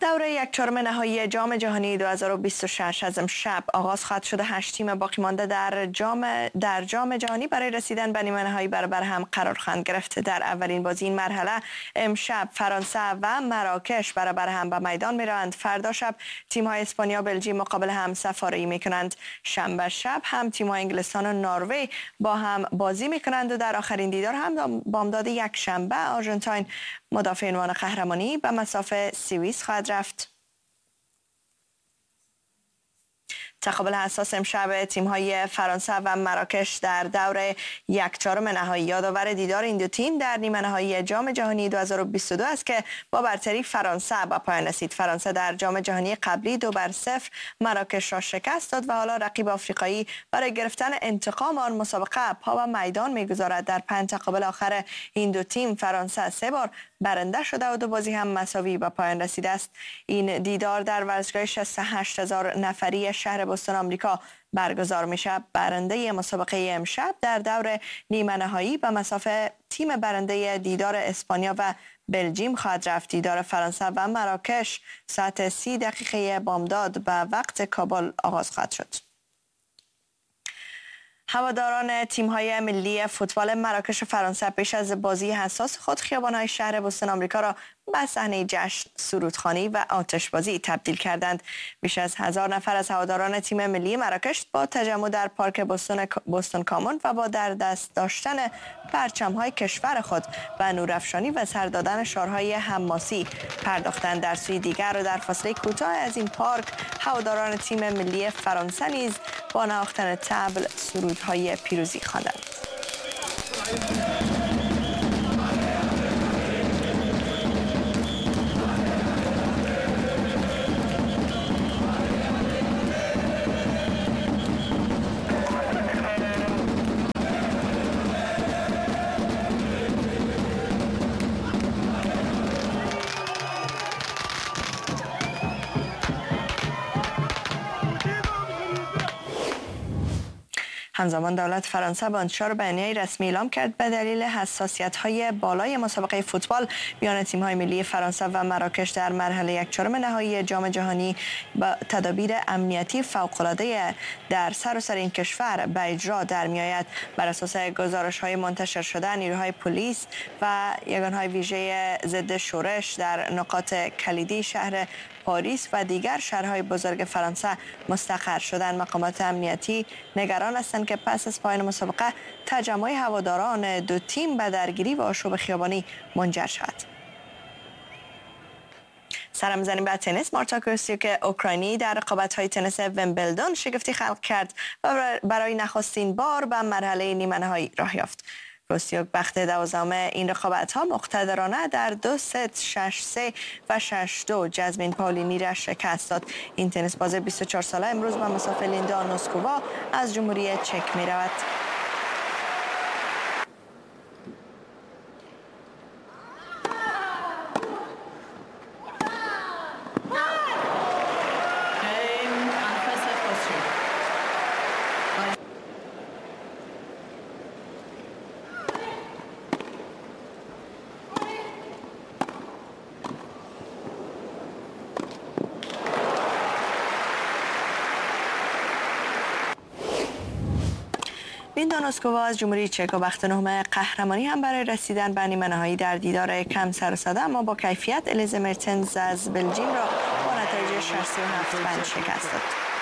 دوره یک چهارم نهایی جام جهانی 2026 از امشب آغاز خواهد شد. 8 تیم باقی مانده در جام جهانی برای رسیدن به نیمه نهایی برابر هم قرار خواهند گرفت. در اولین بازی این مرحله امشب فرانسه و مراکش برابر هم به میدان میروند. فردا شب تیم‌های اسپانیا و بلژیم مقابل هم سفاری میکنند. شنبه شب هم تیم‌های انگلستان و نروژ با هم بازی میکنند و در آخرین دیدار هم بامداد یک شنبه آرژانتین مدافع عنوان قهرمانی به مصاف سوئیس خواهد رفت. تقابل حساس امشب تیم‌های فرانسه و مراکش در دور یک چهارم نهایی یادآور دیدار این دو تیم در نیمه نهایی جام جهانی 2022 است که با برتری فرانسه به پایان رسید. فرانسه در جام جهانی قبلی 2-0 مراکش را شکست داد و حالا رقیب آفریقایی برای گرفتن انتقام آن مسابقه پا به میدان می‌گذارد. در 5 تقابل آخر این دو تیم فرانسه 3 بار برنده شده و 2 بازی هم مساوی به پایان رسیده است. این دیدار در ورزشگاه 68,000 نفری شهر بوستون آمریکا برگزار میشه. برنده مسابقه امشب در دور نیمه نهایی به مصاف تیم برنده دیدار اسپانیا و بلژیم خواهد رفت. دیدار فرانسه و مراکش ساعت 30 دقیقه بامداد به وقت کابل آغاز خواهد شد. هواداران تیم‌های ملی فوتبال مراکش و فرانسه پیش از بازی حساس خود خیابان‌های شهر بوستون آمریکا را به صحنه جشن، سرودخوانی و آتشبازی تبدیل کردند. بیش از 1000 نفر از هواداران تیم ملی مراکش با تجمع در پارک بوستون کامون و با در دست داشتن پرچم‌های کشور خود و نورافشانی و سر دادن شعارهای حماسی پرداختند. در سوی دیگر و در فاصله کوتاه از این پارک هواداران تیم ملی فرانسه نیز با نواختن طبل سرودهای پیروزی خواندند. همزمان دولت فرانسه با انتشار بیانیه رسمی اعلام کرد به دلیل حساسیت‌های بالای مسابقه فوتبال میان تیم‌های ملی فرانسه و مراکش در مرحله یک چهارم نهایی جام جهانی با تدابیر امنیتی فوق‌العاده در سراسر این کشور به اجرا در می‌آید. بر اساس گزارش‌های منتشر شده نیروهای پلیس و یگان‌های ویژه ضد شورش در نقاط کلیدی شهر پاریس و دیگر شهرهای بزرگ فرانسه مستقر شدند. مقامات امنیتی نگران هستند که پس از پایان مسابقه تجمع هواداران دو تیم به درگیری و آشوب خیابانی منجر شود. سر می‌زنیم به تنیس. مارتا کوستیوک اوکراینی در رقابت‌های تنیس ویمبلدون شگفتی خلق کرد و برای نخستین بار به مرحله نیمه نهایی راه یافت. کوستیوک بخت 12ام این رقابت‌ها مقتدرانه در 2 ست 6-3 و 6-2 جزمین پاولینی را شکست داد. این تنیس باز 24 ساله امروز به مصاف لیندا نوسکووا از جمهوری چک می‌رود. لیندا نوسکووا از جمهوری چک و بخت 9 قهرمانی هم برای رسیدن به نیمه نهایی در دیدار کم سر و ساده اما با کیفیت الیزا مرتنز از بلژیم را با نتایج 6-3 و 7 شکست داد.